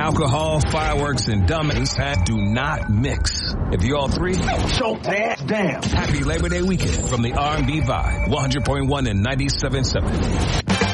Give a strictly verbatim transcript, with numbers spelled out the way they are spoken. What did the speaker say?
Alcohol, fireworks, and dummies do not mix. If you all three, choke that damn. Happy Labor Day weekend from the R and B Vibe, one hundred point one and ninety-seven point seven.